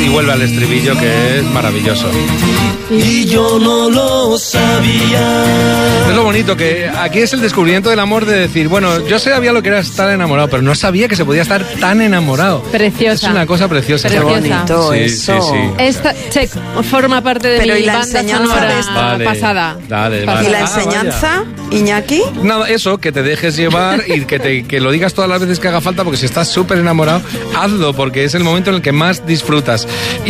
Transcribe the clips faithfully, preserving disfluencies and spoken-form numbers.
y vuelve al estribillo, que es maravilloso. Y yo no lo sabía. Es lo bonito, que aquí es el descubrimiento del amor, de decir, bueno, yo sabía lo que era estar enamorado, pero no sabía que se podía estar tan enamorado. Preciosa. Es una cosa preciosa. Preciosa. Qué bonito Sí, eso. sí, sí. Esta, check, forma parte de Pero mi ¿y la banda enseñanza sonora de esto? Vale, pasada. dale, ¿Y vale. la Ah, enseñanza, Iñaki? Nada, eso, que te dejes llevar y que, te, que lo digas todas las veces que haga falta, porque si estás súper enamorado, hazlo, porque es el momento en el que más disfrutas.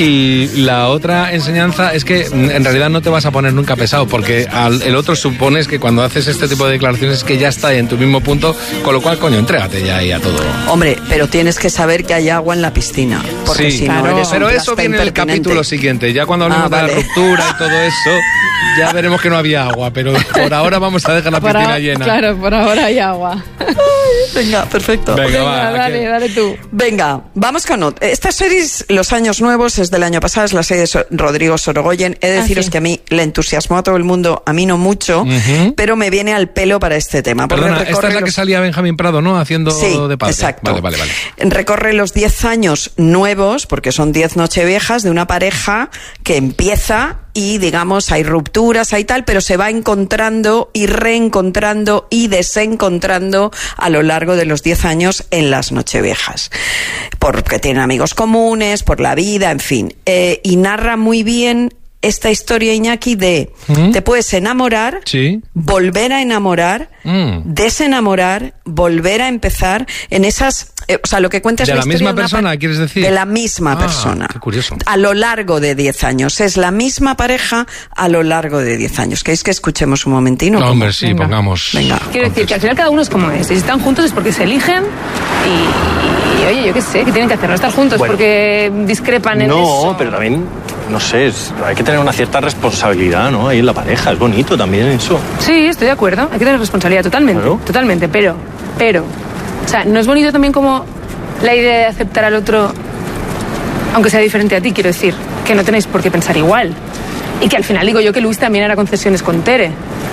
Y la otra enseñanza es que en realidad no te vas a poner nunca pesado, porque al, el otro supones que cuando haces este tipo de declaraciones es que ya está en tu mismo punto, con lo cual, coño, entrégate ya ahí a todo. Hombre, pero tienes que saber que hay agua en la piscina, porque Sí, si no claro. eres un pero eso plasta viene en el impertinente. capítulo siguiente. Ya cuando hablemos Ah, de vale. la ruptura y todo eso, ya veremos que no había agua, pero por ahora vamos a dejar la Por piscina ahora- llena. Claro, por ahora hay agua. Venga, perfecto. Venga, Venga, va, dale, aquí- dale tú. Venga, vamos con ot- esta serie, es Los Años Nuevos, es del año pasado, es la serie de So- Rodrigo Sorogoyen. He de Ah, deciros sí. que a mí le entusiasmó a todo el mundo, a mí no mucho, Ujú. pero me viene al pelo para este tema. porque Perdona, esta recorre es la que los- salía Benjamín Prado, ¿no? Haciendo Sí, de padre. exacto. Vale, vale, vale. Recorre los diez años nuevos, porque son diez nocheviejas, de una pareja que empieza y, digamos, hay rupturas, hay tal, pero se va encontrando y reencontrando y desencontrando a lo largo de los diez años en las nocheviejas. Porque tienen amigos comunes, por la vida, en fin. Eh, y narra muy bien esta historia, Iñaki, de ¿Mm? te puedes enamorar, Sí. volver a enamorar, Mm. desenamorar, volver a empezar en esas, eh, o sea, lo que cuenta es ¿De la historia misma de una persona, pa- quieres decir? De la misma Ah, persona. qué curioso. A lo largo de diez años. Es la misma pareja a lo largo de diez años. ¿Queréis que escuchemos un momentino? No, ¿Cómo? hombre, sí, Venga. pongamos. Venga. Quiero decir que al final cada uno es como es. Y si están juntos es porque se eligen y, y, oye, yo qué sé, ¿qué tienen que hacer? No estar juntos Bueno. porque discrepan en No, eso. pero también, no sé, es- hay que tener una cierta responsabilidad, ¿no? Ahí en la pareja, es bonito también eso. Sí, estoy de acuerdo. Hay que tener responsabilidad totalmente. Claro. Totalmente, pero, pero. O sea, ¿no es bonito también como la idea de aceptar al otro, aunque sea diferente a ti, quiero decir, que no tenéis por qué pensar igual? Y que al final digo yo que Luis también hará concesiones con Tere.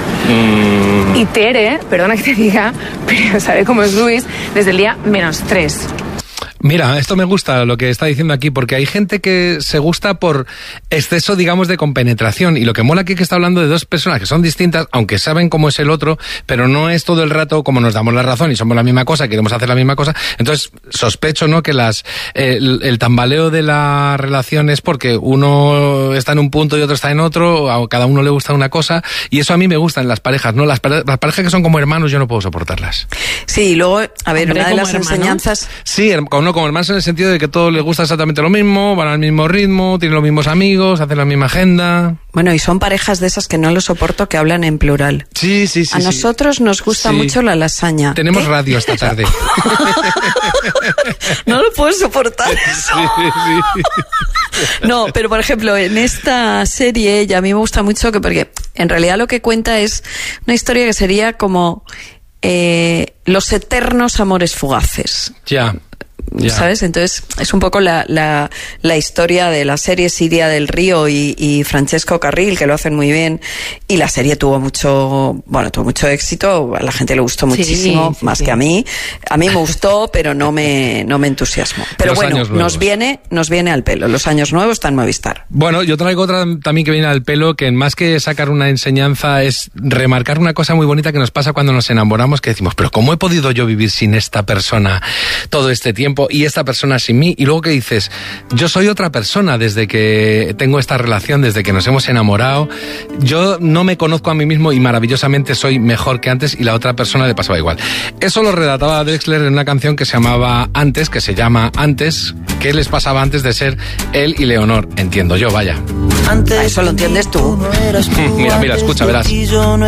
Mm, Y Tere, perdona que te diga, pero sabe cómo es Luis desde el día menos tres. Mira, esto me gusta lo que está diciendo aquí, porque hay gente que se gusta por exceso, digamos, de compenetración. Y lo que mola aquí es que está hablando de dos personas que son distintas, aunque saben cómo es el otro, pero no es todo el rato como nos damos la razón y somos la misma cosa, queremos hacer la misma cosa. Entonces, sospecho, ¿no?, que las eh, el, el tambaleo de la relación es porque uno está en un punto y otro está en otro, a cada uno le gusta una cosa, y eso a mí me gusta en las parejas, ¿no? Las, pare- las parejas que son como hermanos yo no puedo soportarlas. Sí, y luego, a ver, Hombre, una de como las hermanos. enseñanzas... Sí, her- como, no, como hermanos en el sentido de que todos les gusta exactamente lo mismo, van al mismo ritmo, tienen los mismos amigos, hacen la misma agenda. Bueno, y son parejas de esas que no lo soporto, que hablan en plural. Sí, sí, sí. a nosotros nos gusta Sí. mucho la lasaña. Tenemos ¿Qué? radio esta tarde. No lo puedo soportar eso. No, pero por ejemplo, en esta serie, y a mí me gusta mucho que, porque en realidad lo que cuenta es una historia que sería como eh, los eternos amores fugaces. Ya. Ya. ¿Sabes? Entonces, es un poco la, la, la historia de la serie Siria del Río y, y Francesco Carril, que lo hacen muy bien. Y la serie tuvo mucho, bueno, tuvo mucho éxito. A la gente le gustó muchísimo, sí, más sí. que a mí. A mí me gustó, pero no me, no me entusiasmó. Pero Los bueno, años nuevos. nos viene, nos viene al pelo. Los años nuevos están en Movistar. Bueno, yo traigo otra también que viene al pelo, que más que sacar una enseñanza es remarcar una cosa muy bonita que nos pasa cuando nos enamoramos, que decimos, pero ¿cómo he podido yo vivir sin esta persona todo este tiempo y esta persona sin mí? Y luego que dices, yo soy otra persona desde que tengo esta relación, desde que nos hemos enamorado, yo no me conozco a mí mismo y maravillosamente soy mejor que antes, y la otra persona le pasaba igual. Eso lo relataba Drexler en una canción que se llamaba Antes, que se llama Antes, ¿qué les pasaba antes de ser él y Leonor? Entiendo yo, vaya. Antes Eso lo entiendes tú. no eras tú, Mira, mira, antes escucha, de verás. ti yo no